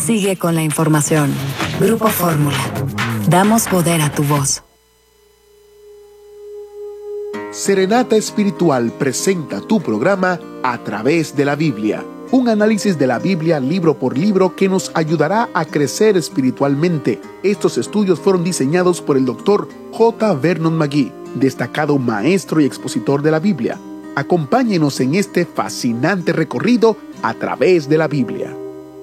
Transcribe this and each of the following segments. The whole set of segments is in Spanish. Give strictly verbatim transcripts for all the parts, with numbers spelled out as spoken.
Sigue con la información. Grupo Fórmula. Damos poder a tu voz. Serenata Espiritual presenta tu programa A Través de la Biblia. Un análisis de la Biblia libro por libro que nos ayudará a crecer espiritualmente. Estos estudios fueron diseñados por el doctor J. Vernon McGee, destacado maestro y expositor de la Biblia. Acompáñenos en este fascinante recorrido a través de la Biblia.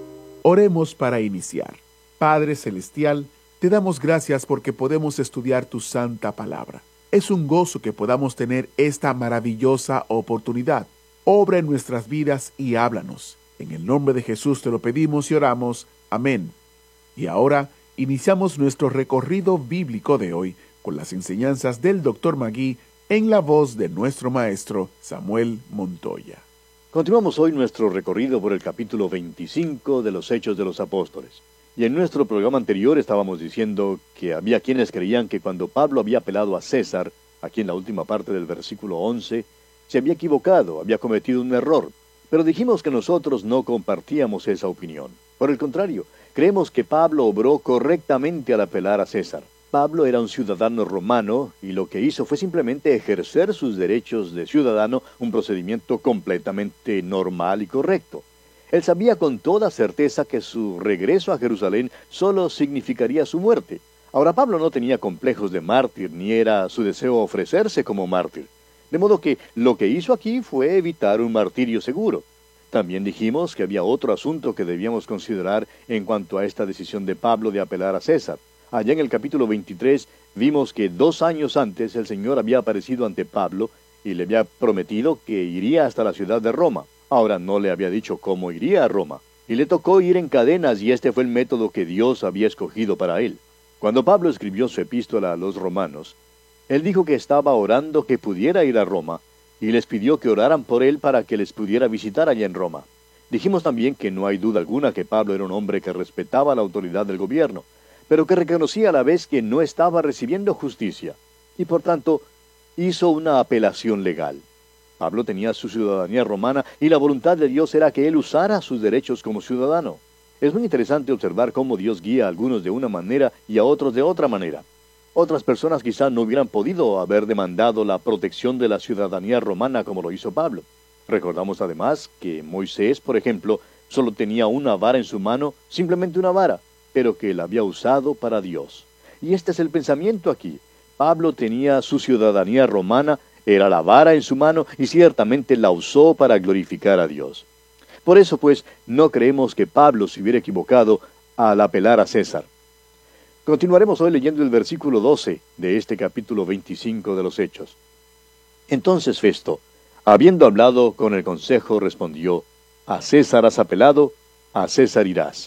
Oremos para iniciar. Padre Celestial, te damos gracias porque podemos estudiar tu santa palabra. Es un gozo que podamos tener esta maravillosa oportunidad. Obra en nuestras vidas y háblanos. En el nombre de Jesús te lo pedimos y oramos. Amén. Y ahora iniciamos nuestro recorrido bíblico de hoy con las enseñanzas del doctor McGee en la voz de nuestro maestro Samuel Montoya. Continuamos hoy nuestro recorrido por el capítulo veinticinco de los Hechos de los Apóstoles. Y en nuestro programa anterior estábamos diciendo que había quienes creían que cuando Pablo había apelado a César, aquí en la última parte del versículo once, se había equivocado, había cometido un error. Pero dijimos que nosotros no compartíamos esa opinión. Por el contrario, creemos que Pablo obró correctamente al apelar a César. Pablo era un ciudadano romano y lo que hizo fue simplemente ejercer sus derechos de ciudadano, un procedimiento completamente normal y correcto. Él sabía con toda certeza que su regreso a Jerusalén solo significaría su muerte. Ahora, Pablo no tenía complejos de mártir, ni era su deseo ofrecerse como mártir. De modo que lo que hizo aquí fue evitar un martirio seguro. También dijimos que había otro asunto que debíamos considerar en cuanto a esta decisión de Pablo de apelar a César. Allá en el capítulo veintitrés vimos que dos años antes el Señor había aparecido ante Pablo y le había prometido que iría hasta la ciudad de Roma. Ahora no le había dicho cómo iría a Roma. Y le tocó ir en cadenas y este fue el método que Dios había escogido para él. Cuando Pablo escribió su epístola a los romanos, él dijo que estaba orando que pudiera ir a Roma y les pidió que oraran por él para que les pudiera visitar allá en Roma. Dijimos también que no hay duda alguna que Pablo era un hombre que respetaba la autoridad del gobierno, pero que reconocía a la vez que no estaba recibiendo justicia, y por tanto hizo una apelación legal. Pablo tenía su ciudadanía romana y la voluntad de Dios era que él usara sus derechos como ciudadano. Es muy interesante observar cómo Dios guía a algunos de una manera y a otros de otra manera. Otras personas quizá no hubieran podido haber demandado la protección de la ciudadanía romana como lo hizo Pablo. Recordamos además que Moisés, por ejemplo, solo tenía una vara en su mano, simplemente una vara, pero que la había usado para Dios. Y este es el pensamiento aquí. Pablo tenía su ciudadanía romana, era la vara en su mano y ciertamente la usó para glorificar a Dios. Por eso, pues, no creemos que Pablo se hubiera equivocado al apelar a César. Continuaremos hoy leyendo el versículo doce de este capítulo veinticinco de los Hechos. Entonces Festo, habiendo hablado con el consejo, respondió: A César has apelado, a César irás.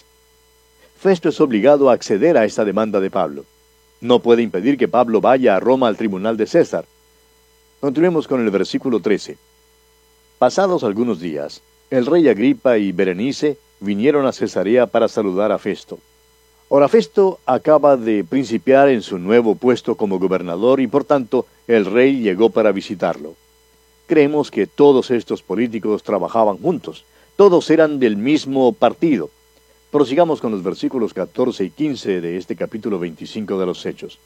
Festo es obligado a acceder a esta demanda de Pablo. No puede impedir que Pablo vaya a Roma al tribunal de César. Continuemos con el versículo trece. Pasados algunos días, el rey Agripa y Berenice vinieron a Cesarea para saludar a Festo. Ahora Festo acaba de principiar en su nuevo puesto como gobernador y por tanto el rey llegó para visitarlo. Creemos que todos estos políticos trabajaban juntos, todos eran del mismo partido. Prosigamos con los versículos catorce y quince de este capítulo veinticinco de los Hechos.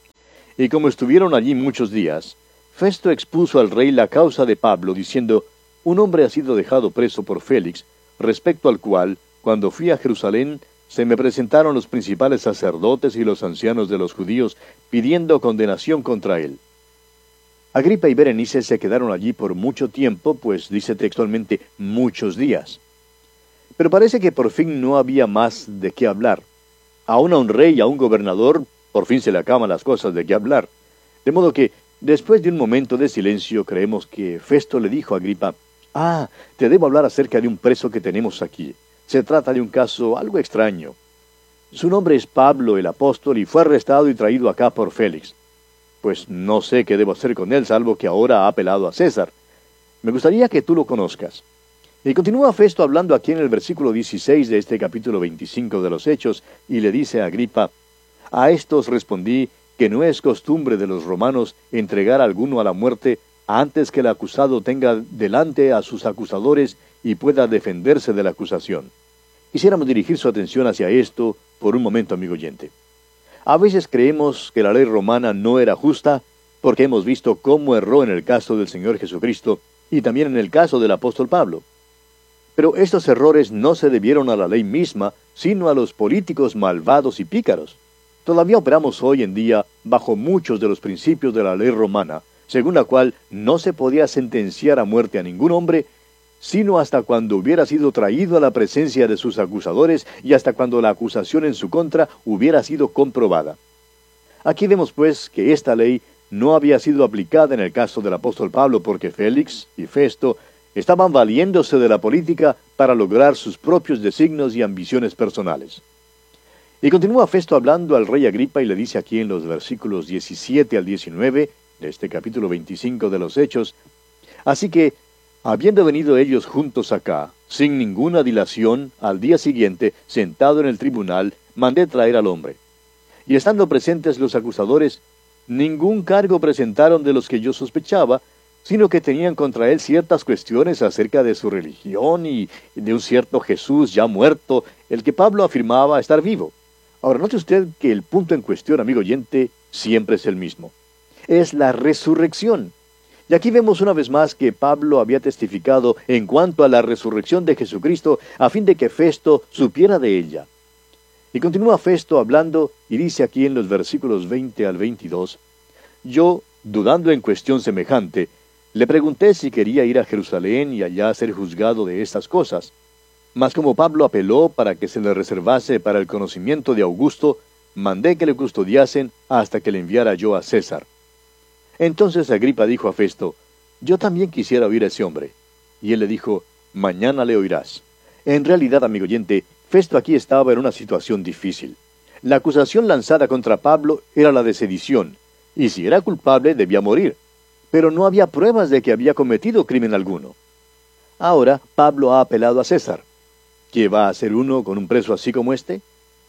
Y como estuvieron allí muchos días, Festo expuso al rey la causa de Pablo, diciendo: Un hombre ha sido dejado preso por Félix, respecto al cual, cuando fui a Jerusalén, se me presentaron los principales sacerdotes y los ancianos de los judíos, pidiendo condenación contra él. Agripa y Berenice se quedaron allí por mucho tiempo, pues dice textualmente muchos días. Pero parece que por fin no había más de qué hablar. Aún a un rey y a un gobernador, por fin se le acaban las cosas de qué hablar. De modo que, después de un momento de silencio, creemos que Festo le dijo a Agripa: Ah, te debo hablar acerca de un preso que tenemos aquí. Se trata de un caso algo extraño. Su nombre es Pablo el apóstol y fue arrestado y traído acá por Félix. Pues no sé qué debo hacer con él, salvo que ahora ha apelado a César. Me gustaría que tú lo conozcas. Y continúa Festo hablando aquí en el versículo dieciséis de este capítulo veinticinco de los Hechos, y le dice a Agripa: A estos respondí que no es costumbre de los romanos entregar a alguno a la muerte antes que el acusado tenga delante a sus acusadores y pueda defenderse de la acusación. Quisiéramos dirigir su atención hacia esto por un momento, amigo oyente. A veces creemos que la ley romana no era justa porque hemos visto cómo erró en el caso del Señor Jesucristo y también en el caso del apóstol Pablo. Pero estos errores no se debieron a la ley misma, sino a los políticos malvados y pícaros. Todavía operamos hoy en día bajo muchos de los principios de la ley romana, según la cual no se podía sentenciar a muerte a ningún hombre, sino hasta cuando hubiera sido traído a la presencia de sus acusadores y hasta cuando la acusación en su contra hubiera sido comprobada. Aquí vemos pues que esta ley no había sido aplicada en el caso del apóstol Pablo porque Félix y Festo estaban valiéndose de la política para lograr sus propios designios y ambiciones personales. Y continúa Festo hablando al rey Agripa y le dice aquí en los versículos diecisiete al diecinueve de este capítulo veinticinco de los Hechos: así que, habiendo venido ellos juntos acá, sin ninguna dilación, al día siguiente, sentado en el tribunal, mandé traer al hombre. Y estando presentes los acusadores, ningún cargo presentaron de los que yo sospechaba, sino que tenían contra él ciertas cuestiones acerca de su religión y de un cierto Jesús ya muerto, el que Pablo afirmaba estar vivo. Ahora, note usted que el punto en cuestión, amigo oyente, siempre es el mismo. Es la resurrección. Y aquí vemos una vez más que Pablo había testificado en cuanto a la resurrección de Jesucristo a fin de que Festo supiera de ella. Y continúa Festo hablando y dice aquí en los versículos veinte al veintidós: yo, dudando en cuestión semejante, le pregunté si quería ir a Jerusalén y allá ser juzgado de estas cosas. Mas como Pablo apeló para que se le reservase para el conocimiento de Augusto, mandé que le custodiasen hasta que le enviara yo a César. Entonces Agripa dijo a Festo: yo también quisiera oír a ese hombre. Y él le dijo: mañana le oirás. En realidad, amigo oyente, Festo aquí estaba en una situación difícil. La acusación lanzada contra Pablo era la de sedición, y si era culpable debía morir. Pero no había pruebas de que había cometido crimen alguno. Ahora Pablo ha apelado a César. ¿Qué va a hacer uno con un preso así como este?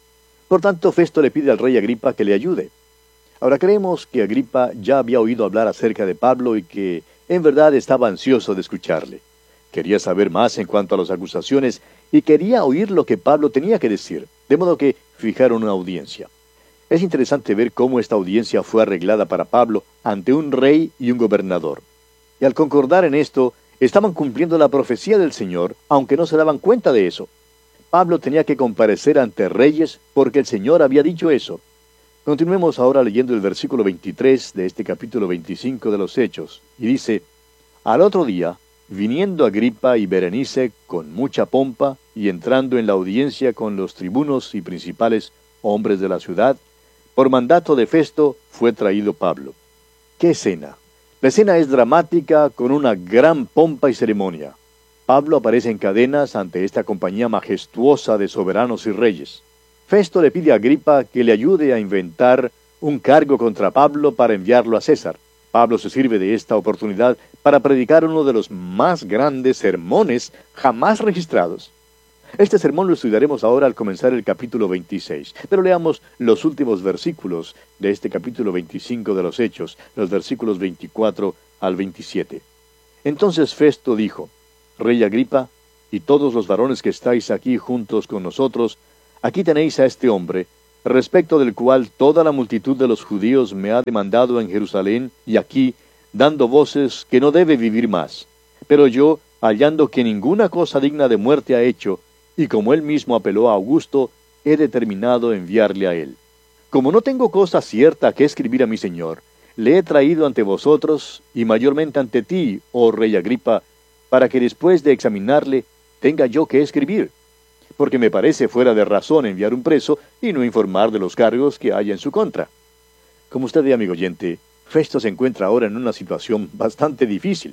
Por tanto, Festo le pide al rey Agripa que le ayude. Ahora creemos que Agripa ya había oído hablar acerca de Pablo y que en verdad estaba ansioso de escucharle. Quería saber más en cuanto a las acusaciones y quería oír lo que Pablo tenía que decir, de modo que fijaron una audiencia. Es interesante ver cómo esta audiencia fue arreglada para Pablo ante un rey y un gobernador. Y al concordar en esto, estaban cumpliendo la profecía del Señor, aunque no se daban cuenta de eso. Pablo tenía que comparecer ante reyes porque el Señor había dicho eso. Continuemos ahora leyendo el versículo veintitrés de este capítulo veinticinco de los Hechos, y dice: al otro día, viniendo Agripa y Berenice con mucha pompa, y entrando en la audiencia con los tribunos y principales hombres de la ciudad, por mandato de Festo fue traído Pablo. ¡Qué escena! La escena es dramática con una gran pompa y ceremonia. Pablo aparece en cadenas ante esta compañía majestuosa de soberanos y reyes. Festo le pide a Agripa que le ayude a inventar un cargo contra Pablo para enviarlo a César. Pablo se sirve de esta oportunidad para predicar uno de los más grandes sermones jamás registrados. Este sermón lo estudiaremos ahora al comenzar el capítulo veintiséis, pero leamos los últimos versículos de este capítulo veinticinco de los Hechos, los versículos veinticuatro al veintisiete. Entonces Festo dijo: Rey Agripa, y todos los varones que estáis aquí juntos con nosotros, aquí tenéis a este hombre, respecto del cual toda la multitud de los judíos me ha demandado en Jerusalén y aquí, dando voces que no debe vivir más. Pero yo, hallando que ninguna cosa digna de muerte ha hecho, y como él mismo apeló a Augusto, he determinado enviarle a él. Como no tengo cosa cierta que escribir a mi señor, le he traído ante vosotros, y mayormente ante ti, oh rey Agripa, para que después de examinarle, tenga yo que escribir. Porque me parece fuera de razón enviar un preso y no informar de los cargos que haya en su contra. Como usted ve, amigo oyente, Festo se encuentra ahora en una situación bastante difícil.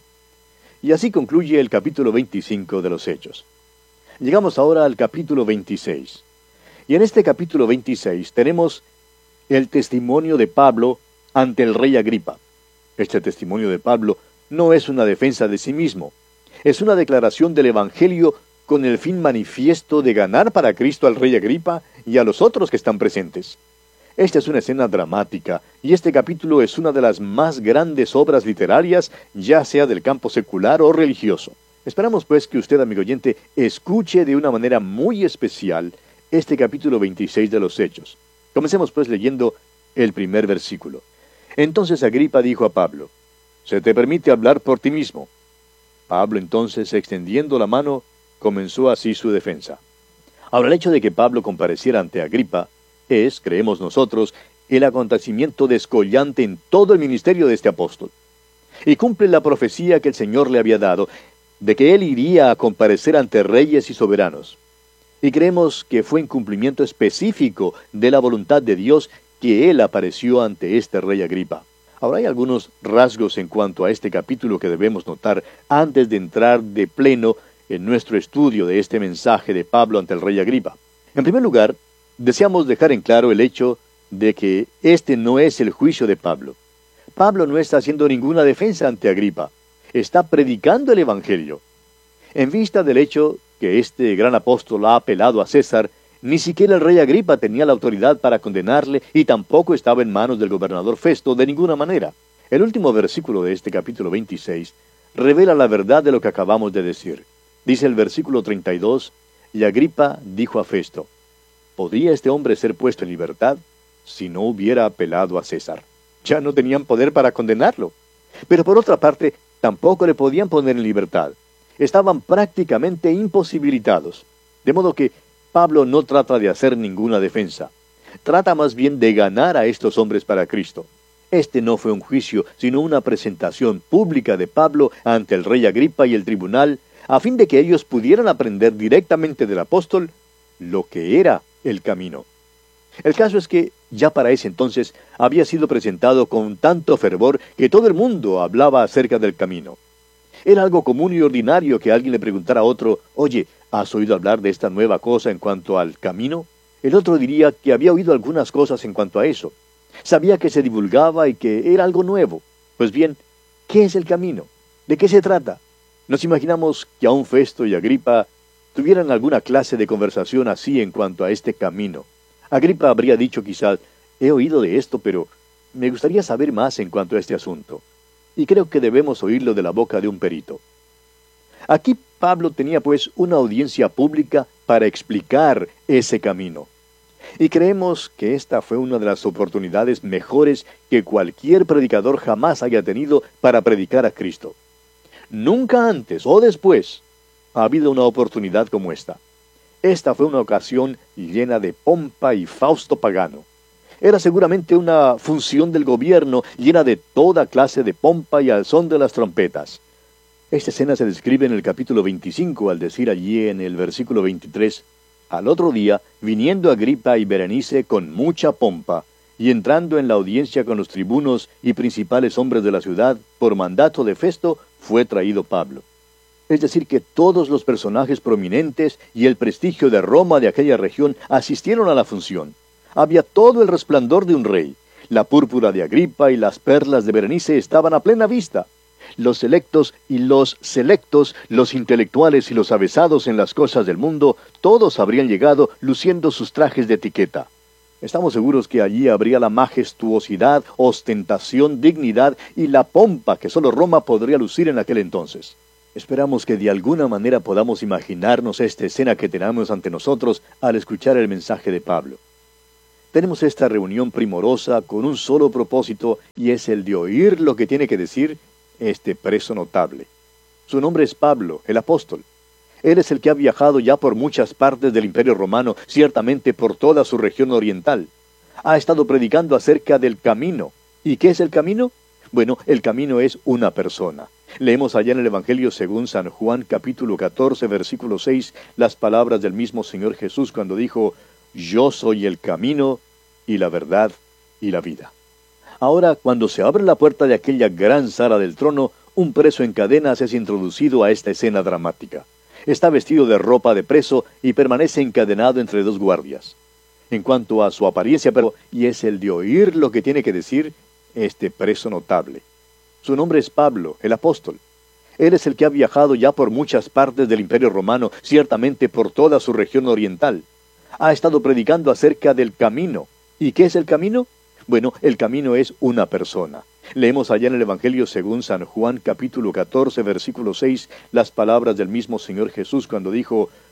Y así concluye el capítulo veinticinco de los Hechos. Llegamos ahora al capítulo veintiséis. Y en este capítulo veintiséis tenemos el testimonio de Pablo ante el rey Agripa. Este testimonio de Pablo no es una defensa de sí mismo. Es una declaración del Evangelio con el fin manifiesto de ganar para Cristo al rey Agripa y a los otros que están presentes. Esta es una escena dramática, y este capítulo es una de las más grandes obras literarias, ya sea del campo secular o religioso. Esperamos pues que usted, amigo oyente, escuche de una manera muy especial este capítulo veintiséis de los Hechos. Comencemos pues leyendo el primer versículo. Entonces Agripa dijo a Pablo: «Se te permite hablar por ti mismo». Pablo entonces, extendiendo la mano, comenzó así su defensa. Ahora, el hecho de que Pablo compareciera ante Agripa es, creemos nosotros, el acontecimiento descollante en todo el ministerio de este apóstol. Y cumple la profecía que el Señor le había dado, de que él iría a comparecer ante reyes y soberanos. Y creemos que fue en cumplimiento específico de la voluntad de Dios que él apareció ante este rey Agripa. Ahora, hay algunos rasgos en cuanto a este capítulo que debemos notar antes de entrar de pleno en nuestro estudio de este mensaje de Pablo ante el rey Agripa. En primer lugar, deseamos dejar en claro el hecho de que este no es el juicio de Pablo. Pablo no está haciendo ninguna defensa ante Agripa. Está predicando el Evangelio. En vista del hecho que este gran apóstol ha apelado a César, ni siquiera el rey Agripa tenía la autoridad para condenarle y tampoco estaba en manos del gobernador Festo de ninguna manera. El último versículo de este capítulo veintiséis revela la verdad de lo que acabamos de decir. Dice el versículo treinta y dos, «Y Agripa dijo a Festo: ¿podía este hombre ser puesto en libertad si no hubiera apelado a César?» Ya no tenían poder para condenarlo. Pero por otra parte, tampoco le podían poner en libertad. Estaban prácticamente imposibilitados. De modo que Pablo no trata de hacer ninguna defensa. Trata más bien de ganar a estos hombres para Cristo. Este no fue un juicio, sino una presentación pública de Pablo ante el rey Agripa y el tribunal, a fin de que ellos pudieran aprender directamente del apóstol lo que era el camino. El caso es que ya para ese entonces había sido presentado con tanto fervor que todo el mundo hablaba acerca del camino. Era algo común y ordinario que alguien le preguntara a otro: «Oye, ¿has oído hablar de esta nueva cosa en cuanto al camino?». El otro diría que había oído algunas cosas en cuanto a eso. Sabía que se divulgaba y que era algo nuevo. Pues bien, ¿qué es el camino? ¿De qué se trata? Nos imaginamos que aún Festo y Agripa tuvieran alguna clase de conversación así en cuanto a este camino. Agripa habría dicho quizás: «He oído de esto, pero me gustaría saber más en cuanto a este asunto». Y creo que debemos oírlo de la boca de un perito. Aquí Pablo tenía pues una audiencia pública para explicar ese camino. Y creemos que esta fue una de las oportunidades mejores que cualquier predicador jamás haya tenido para predicar a Cristo. Nunca antes o después ha habido una oportunidad como esta. Esta fue una ocasión llena de pompa y fausto pagano. Era seguramente una función del gobierno llena de toda clase de pompa y al son de las trompetas. Esta escena se describe en el capítulo veinticinco al decir allí en el versículo veintitrés: «Al otro día, viniendo Agripa y Berenice con mucha pompa, y entrando en la audiencia con los tribunos y principales hombres de la ciudad, por mandato de Festo, fue traído Pablo». Es decir, que todos los personajes prominentes y el prestigio de Roma de aquella región asistieron a la función. Había todo el resplandor de un rey. La púrpura de Agripa y las perlas de Berenice estaban a plena vista. Los selectos y los selectos, los intelectuales y los avesados en las cosas del mundo, todos habrían llegado luciendo sus trajes de etiqueta. Estamos seguros que allí habría la majestuosidad, ostentación, dignidad y la pompa que solo Roma podría lucir en aquel entonces. Esperamos que de alguna manera podamos imaginarnos esta escena que tenemos ante nosotros al escuchar el mensaje de Pablo. Tenemos esta reunión primorosa con un solo propósito, y es el de oír lo que tiene que decir este preso notable. Su nombre es Pablo, el apóstol. Él es el que ha viajado ya por muchas partes del Imperio Romano, ciertamente por toda su región oriental. Ha estado predicando acerca del camino. ¿Y qué es el camino? Bueno, el camino es una persona. Leemos allá en el Evangelio según San Juan, capítulo catorce, versículo seis, las palabras del mismo Señor Jesús cuando dijo: «Yo soy el camino y la verdad y la vida». Ahora, cuando se abre la puerta de aquella gran sala del trono, un preso en cadenas es introducido a esta escena dramática. Está vestido de ropa de preso y permanece encadenado entre dos guardias. En cuanto a su apariencia, pero, y es el de oír lo que tiene que decir este preso notable. Su nombre es Pablo, el apóstol. Él es el que ha viajado ya por muchas partes del Imperio Romano, ciertamente por toda su región oriental. Ha estado predicando acerca del camino. ¿Y qué es el camino? Bueno, el camino es una persona. Leemos allá en el Evangelio según San Juan capítulo catorce versículo seis las palabras del mismo Señor Jesús cuando dijo: